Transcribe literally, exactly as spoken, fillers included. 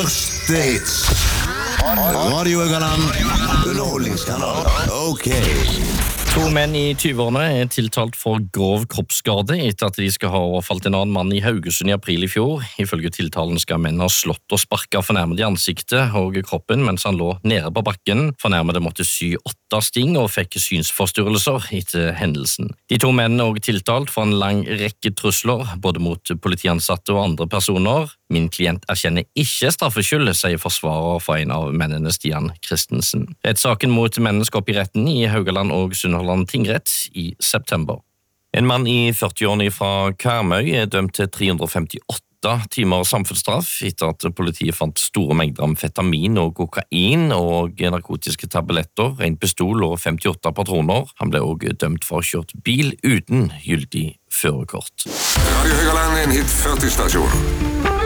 Største hits. Radio Øgaland. Underholdningskanal. Ok. To menn i tyverne er tiltalt for grov kroppsskade etter at de skal ha overfalt en annen mann i Haugesund i april i fjor. Ifølge tiltalen skal menn ha slått og sparket fornærmede i ansiktet og kroppen mens han lå nede på bakken. Fornærmede måtte sy åtte sting og fikk synsforstyrrelser etter hendelsen. De to mennene er også tiltalt for en lang rekke trusler, både mot politiansatte og andre personer. Min klient erkjenner ikke straffskyld, sier forsvarer for en av mennene, Stian Christensen. Rettssaken mot mennene skal opp i retten i Haugaland og Sunnhordland tingrett i september. En mann i førtiårene fra Karmøy er dømt til tre hundre femtiåtte timer samfunnsstraff etter at politiet fant store mengder amfetamin og kokain og narkotiske tabletter, en pistol og femtiåtte patroner. Han ble også dømt for å ha kjørt bil uten gyldig førerkort. Radio Høgaland, en hit førti stasjon.